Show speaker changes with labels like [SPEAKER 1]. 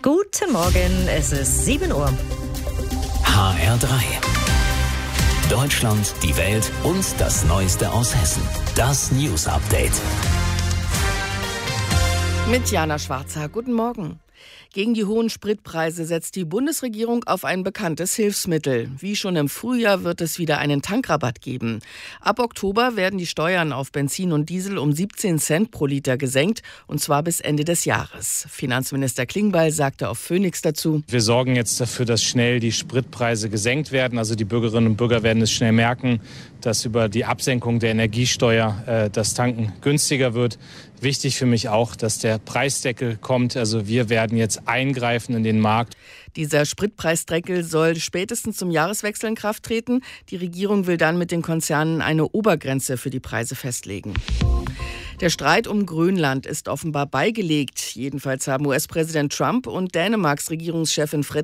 [SPEAKER 1] Guten Morgen, es ist 7 Uhr.
[SPEAKER 2] HR3. Deutschland, die Welt und das Neueste aus Hessen. Das News Update.
[SPEAKER 3] Mit Jana Schwarzer. Guten Morgen. Gegen die hohen Spritpreise setzt die Bundesregierung auf ein bekanntes Hilfsmittel. Wie schon im Frühjahr wird es wieder einen Tankrabatt geben. Ab Oktober werden die Steuern auf Benzin und Diesel um 17 Cent pro Liter gesenkt, und zwar bis Ende des Jahres. Finanzminister Klingbeil sagte auf Phoenix dazu:
[SPEAKER 4] Wir sorgen jetzt dafür, dass schnell die Spritpreise gesenkt werden. Also die Bürgerinnen und Bürger werden es schnell merken, dass über die Absenkung der Energiesteuer das Tanken günstiger wird. Wichtig für mich auch, dass der Preisdeckel kommt. Also wir werden jetzt eingreifen in den Markt.
[SPEAKER 3] Dieser Spritpreisdeckel soll spätestens zum Jahreswechsel in Kraft treten. Die Regierung will dann mit den Konzernen eine Obergrenze für die Preise festlegen. Der Streit um Grönland ist offenbar beigelegt. Jedenfalls haben US-Präsident Trump und Dänemarks Regierungschefin